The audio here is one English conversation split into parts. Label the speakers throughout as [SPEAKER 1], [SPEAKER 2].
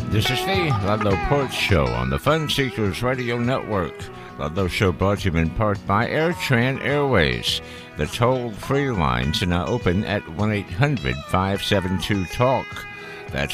[SPEAKER 1] This is the Ludlow Porch Show on the Fun Seekers Radio Network. Ludlow Show brought to you in part by AirTran Airways. The toll-free lines are now open at 1-800-572-TALK. That's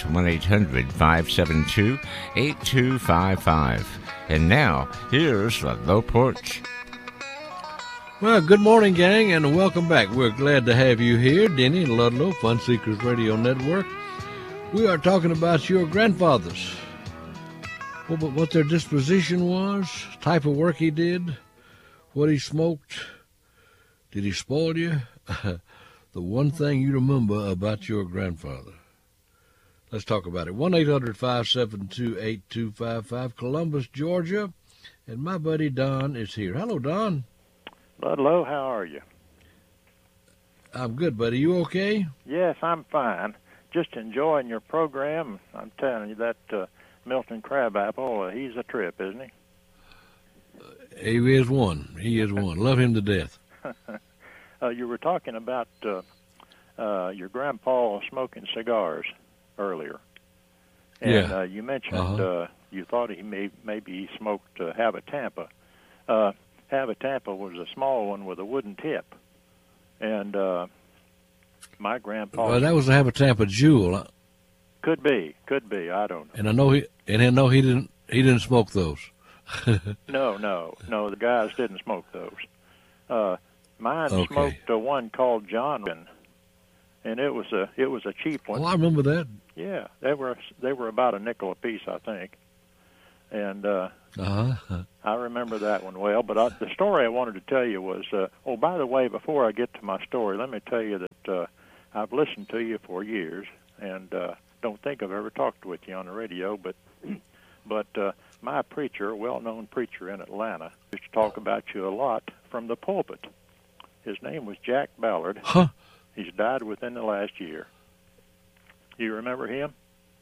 [SPEAKER 1] 1-800-572-8255. And now, here's Ludlow Porch.
[SPEAKER 2] Well, good morning, gang, and welcome back. We're glad to have you here, Denny and Ludlow, Fun Seekers Radio Network. We are talking about your grandfathers, what their disposition was, type of work he did, what he smoked, did he spoil you? The one thing you remember about your grandfather. Let's talk about it. 1-800-572-8255, Columbus, Georgia, and my buddy Don is here. Hello, Don.
[SPEAKER 3] Ludlow, how are you?
[SPEAKER 2] I'm good, buddy. You okay?
[SPEAKER 3] Yes, I'm fine. Just enjoying your program. I'm telling you, that Milton Crabapple, he's a trip, isn't he?
[SPEAKER 2] He is one. He is one. Love him to death.
[SPEAKER 3] You were talking about your grandpa smoking cigars earlier. And you mentioned you thought he maybe he smoked Habatampa. Habatampa was a small one with a wooden tip. And my grandpa...
[SPEAKER 2] Well, that was a Habatampa Jewel.
[SPEAKER 3] Could be. I don't know.
[SPEAKER 2] And I know he didn't smoke those.
[SPEAKER 3] No, the guys didn't smoke those. Mine smoked one called John, and it was a cheap one.
[SPEAKER 2] Oh, I remember that.
[SPEAKER 3] Yeah, they were about a nickel a piece, I think. And I remember that one well. But the story I wanted to tell you was, by the way, before I get to my story, let me tell you that I've listened to you for years, and don't think I've ever talked with you on the radio, but my preacher, a well-known preacher in Atlanta, used to talk about you a lot from the pulpit. His name was Jack Ballard.
[SPEAKER 2] Huh?
[SPEAKER 3] He's died within the last year. You remember him?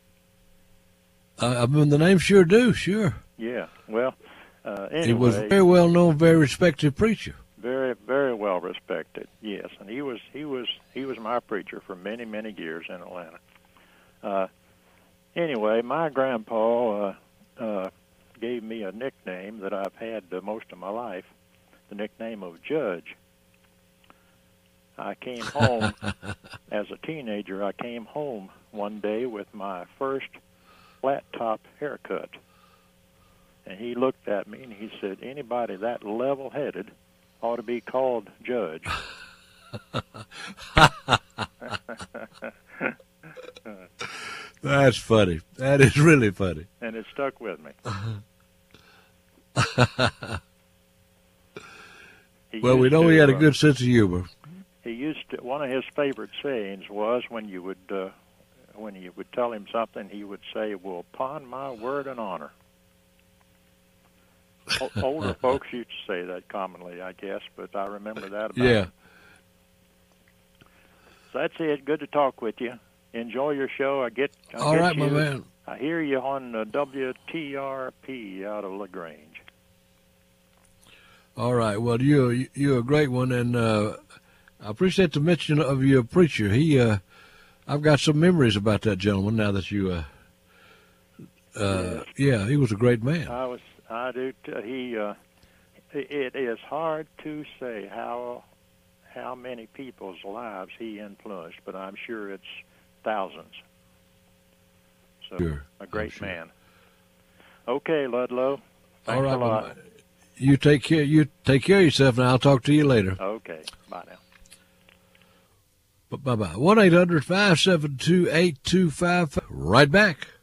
[SPEAKER 2] I mean, the name sure do, sure.
[SPEAKER 3] Yeah, well, anyway.
[SPEAKER 2] He was a very well-known, very respected preacher.
[SPEAKER 3] Very, very well respected, yes. And he was my preacher for many, many years in Atlanta. Anyway, my grandpa gave me a nickname that I've had most of my life, the nickname of Judge. I came home as a teenager. I came home one day with my first flat-top haircut. And he looked at me and he said, anybody that level-headed ought to be called Judge.
[SPEAKER 2] That's funny. That is really funny.
[SPEAKER 3] And it stuck with me.
[SPEAKER 2] Well, we know he had a good sense of humor.
[SPEAKER 3] He used to, one of his favorite sayings was when you would tell him something, he would say, well, upon my word and honor. Older folks used to say that commonly, I guess, but I remember that about him. So that's it. Good to talk with you. Enjoy your show.
[SPEAKER 2] All right, my man.
[SPEAKER 3] I hear you on WTRP out of LaGrange.
[SPEAKER 2] All right. Well, you're a great one, and I appreciate the mention of your preacher. I've got some memories about that gentleman now that you. Yeah, he was a great man.
[SPEAKER 3] I do. It is hard to say how many people's lives he influenced, but I'm sure it's thousands. So,
[SPEAKER 2] sure.
[SPEAKER 3] A great man. Okay, Ludlow. Thanks
[SPEAKER 2] all right,
[SPEAKER 3] a lot.
[SPEAKER 2] You take care. You take care of yourself, and I'll talk to you later.
[SPEAKER 3] Okay. Bye now.
[SPEAKER 2] Bye-bye. 1-800-572-8255. Right back.